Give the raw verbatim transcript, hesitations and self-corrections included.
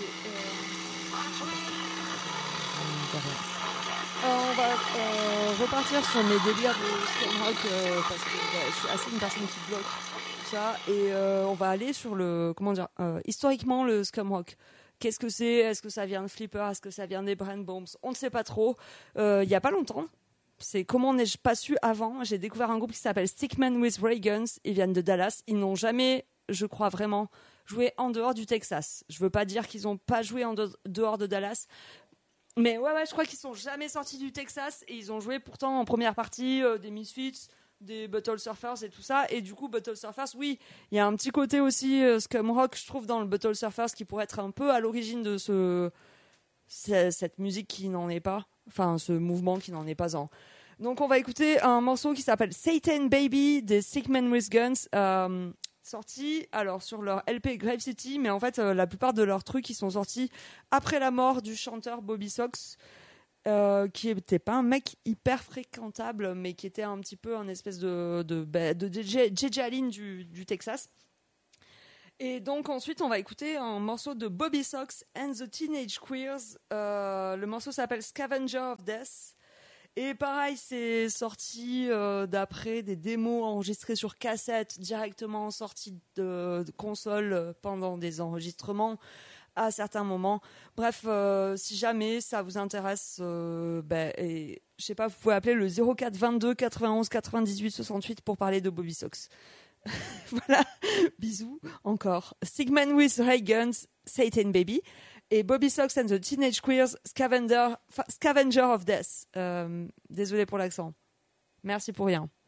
Euh, on va euh, repartir sur mes délires de scum rock euh, parce que bah, je suis assez une personne qui bloque tout ça et euh, on va aller sur le comment dire euh, historiquement le scum rock. Qu'est-ce que c'est? Est-ce que ça vient de Flipper? Est-ce que ça vient des Brain Bombs? On ne sait pas trop. Euh, il y a pas longtemps. C'est comment n'ai-je pas su avant? J'ai découvert un groupe qui s'appelle Stickman with Ray Guns. Ils viennent de Dallas. Ils n'ont jamais, je crois vraiment, joué en dehors du Texas. Je veux pas dire qu'ils n'ont pas joué en de- dehors de Dallas. Mais ouais, ouais, je crois qu'ils sont jamais sortis du Texas et ils ont joué pourtant en première partie euh, des Misfits, des Bottle Surfers et tout ça. Et du coup, Bottle Surfers, oui, il y a un petit côté aussi euh, scum rock, je trouve, dans le Bottle Surfers qui pourrait être un peu à l'origine de ce, ce- cette musique qui n'en est pas, enfin ce mouvement qui n'en est pas un. Donc on va écouter un morceau qui s'appelle Satan Baby des Sick Men with Guns. Euh, sortis alors sur leur L P Grave City, mais en fait euh, la plupart de leurs trucs ils sont sortis après la mort du chanteur Bobby Sox, euh, qui était pas un mec hyper fréquentable, mais qui était un petit peu un espèce de de, bah, de J J Allen du, du Texas. Et donc ensuite on va écouter un morceau de Bobby Sox and the Teenage Queers. Euh, le morceau s'appelle Scavenger of Death. Et pareil, c'est sorti euh, d'après des démos enregistrées sur cassette, directement sorties de, de console euh, pendant des enregistrements à certains moments. Bref, euh, si jamais ça vous intéresse, euh, ben, et, je sais pas, vous pouvez appeler le zéro quatre vingt-deux quatre-vingt-onze quatre-vingt-dix-huit soixante-huit pour parler de Bobby Sox. Voilà, bisous encore. Sigman with Ray Guns, Satan Baby. Et Bobby Sox and the Teenage Queers, Scavenger, Scavenger of Death. Euh, désolé pour l'accent. Merci pour rien.